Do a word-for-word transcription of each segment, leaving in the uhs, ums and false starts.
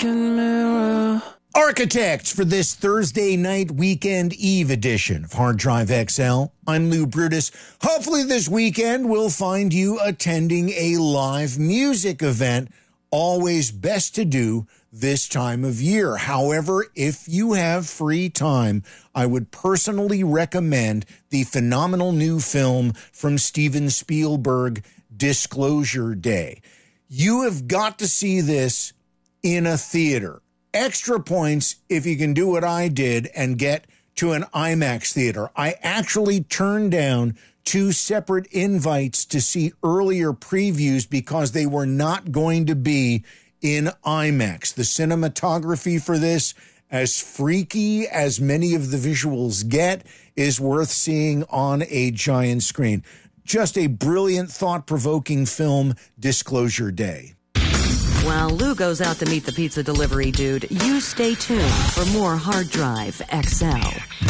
broken mirror. Architects for this Thursday night weekend eve edition of Hard Drive X L. I'm Lou Brutus. Hopefully this weekend will find you attending a live music event. Always best to do this time of year. However, if you have free time, I would personally recommend the phenomenal new film from Steven Spielberg, Disclosure Day. You have got to see this in a theater. Extra points if you can do what I did and get to an IMAX theater. I actually turned down two separate invites to see earlier previews because they were not going to be in IMAX. The cinematography for this, as freaky as many of the visuals get, is worth seeing on a giant screen. Just a brilliant, thought-provoking film, Disclosure Day. While Lou goes out to meet the pizza delivery dude, you stay tuned for more Hard Drive X L.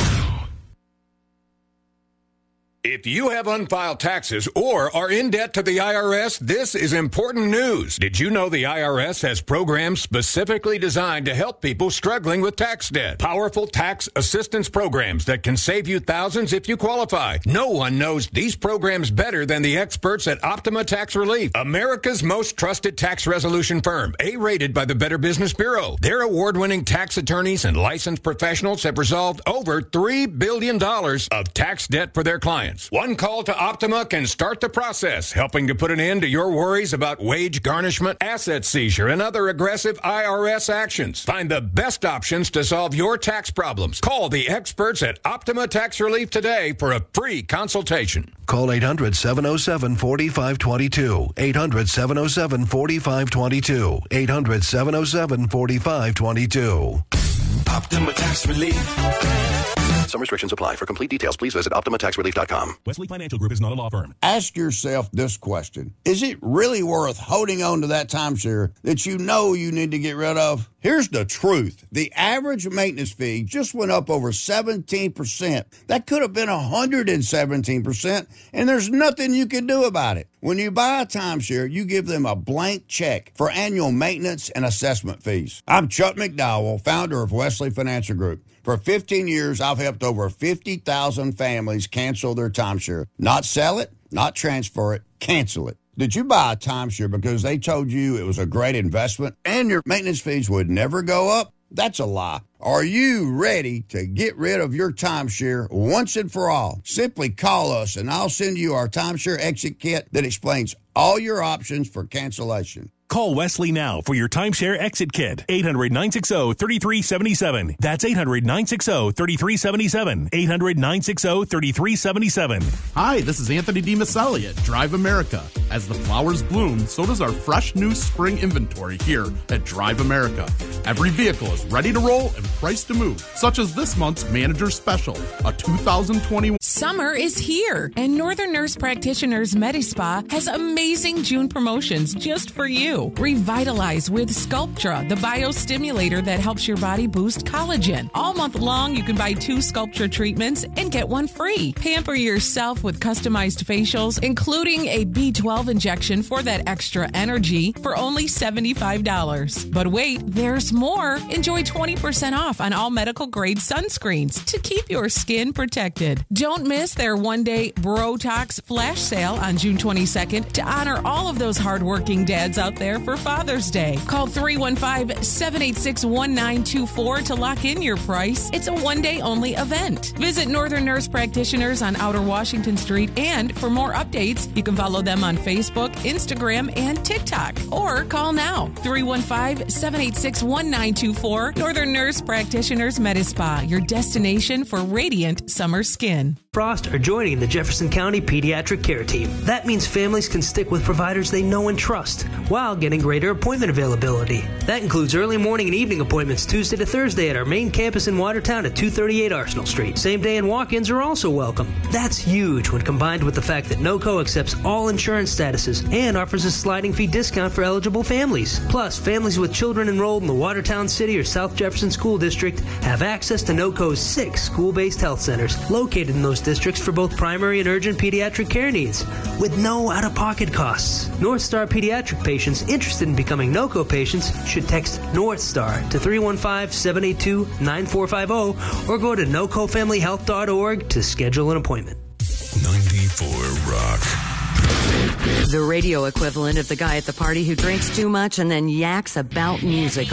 If you have unfiled taxes or are in debt to the I R S, this is important news. Did you know the I R S has programs specifically designed to help people struggling with tax debt? Powerful tax assistance programs that can save you thousands if you qualify. No one knows these programs better than the experts at Optima Tax Relief, America's most trusted tax resolution firm, A-rated by the Better Business Bureau. Their award-winning tax attorneys and licensed professionals have resolved over three billion dollars of tax debt for their clients. One call to Optima can start the process, helping to put an end to your worries about wage garnishment, asset seizure, and other aggressive I R S actions. Find the best options to solve your tax problems. Call the experts at Optima Tax Relief today for a free consultation. Call eight hundred, seven oh seven, four five two two. eight hundred, seven oh seven, four five two two. eight hundred, seven oh seven, four five two two. Optima Tax Relief. Some restrictions apply. For complete details, please visit Optima Tax Relief dot com. Wesley Financial Group is not a law firm. Ask yourself this question. Is it really worth holding on to that timeshare that you know you need to get rid of? Here's the truth. The average maintenance fee just went up over seventeen percent. That could have been one hundred seventeen percent, and there's nothing you can do about it. When you buy a timeshare, you give them a blank check for annual maintenance and assessment fees. I'm Chuck McDowell, founder of Wesley Financial Group. For fifteen years, I've helped over fifty thousand families cancel their timeshare. Not sell it, not transfer it, cancel it. Did you buy a timeshare because they told you it was a great investment and your maintenance fees would never go up? That's a lie. Are you ready to get rid of your timeshare once and for all? Simply call us and I'll send you our timeshare exit kit that explains all your options for cancellation. Call Wesley now for your timeshare exit kit. eight hundred, nine six zero, three three seven seven. That's eight hundred, nine six zero, three three seven seven. eight hundred, nine six zero, three three seven seven. Hi, this is Anthony DiMaselli at Drive America. As the flowers bloom, so does our fresh new spring inventory here at Drive America. Every vehicle is ready to roll and priced to move, such as this month's Manager Special, a two thousand twenty-one. Summer is here, and Northern Nurse Practitioners MediSpa has amazing June promotions just for you. Revitalize with Sculptra, the biostimulator that helps your body boost collagen. All month long, you can buy two Sculptra treatments and get one free. Pamper yourself with customized facials, including a B twelve injection for that extra energy for only seventy-five dollars. But wait, there's more. Enjoy twenty percent off on all medical-grade sunscreens to keep your skin protected. Don't miss their one-day Brotox flash sale on June twenty-second to honor all of those hardworking dads out there for Father's Day. Call three one five, seven eight six, one nine two four to lock in your price. It's a one-day only event. Visit Northern Nurse Practitioners on Outer Washington Street, and for more updates, you can follow them on Facebook, Instagram, and TikTok. Or call now, three one five, seven eight six, one nine two four. Northern Nurse Practitioners MediSpa, your destination for radiant summer skin. Frost are joining the Jefferson County Pediatric Care Team. That means families can stick with providers they know and trust while getting greater appointment availability. That includes early morning and evening appointments Tuesday to Thursday at our main campus in Watertown at two thirty-eight Arsenal Street. Same day and walk-ins are also welcome. That's huge when combined with the fact that NOCO accepts all insurance statuses and offers a sliding fee discount for eligible families. Plus, families with children enrolled in the Watertown City or South Jefferson School District have access to NOCO's six school-based health centers located in those districts for both primary and urgent pediatric care needs, with no out-of-pocket costs. North Star pediatric patients interested in becoming NOCO patients should text North Star to three one five, seven eight two, nine four five zero or go to noco family health dot org to schedule an appointment. ninety-four Rock. The radio equivalent of the guy at the party who drinks too much and then yaks about music